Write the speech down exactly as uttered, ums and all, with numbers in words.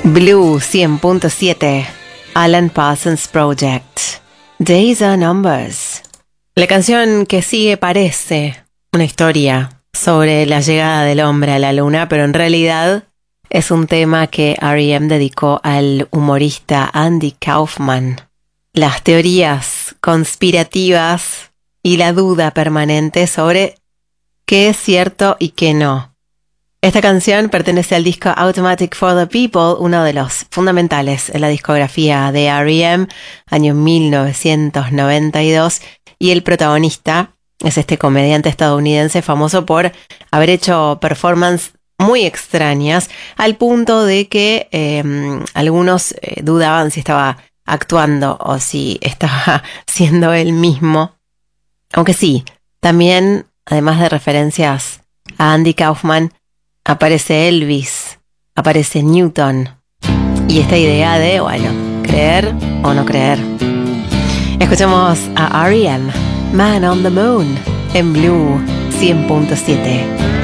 Blue cien punto siete, Alan Parsons Project, Days Are Numbers. La canción que sigue parece una historia sobre la llegada del hombre a la luna, pero en realidad es un tema que R E M dedicó al humorista Andy Kaufman. Las teorías conspirativas y la duda permanente sobre qué es cierto y qué no. Esta canción pertenece al disco Automatic for the People, uno de los fundamentales en la discografía de R E M, año mil novecientos noventa y dos, y el protagonista es este comediante estadounidense famoso por haber hecho performances muy extrañas, al punto de que eh, algunos eh, dudaban si estaba actuando o si estaba siendo él mismo. Aunque sí, también, además de referencias a Andy Kaufman, aparece Elvis, aparece Newton, y esta idea de, bueno, creer o no creer. Escuchamos a R E M, Man on the Moon, en Blue cien punto siete.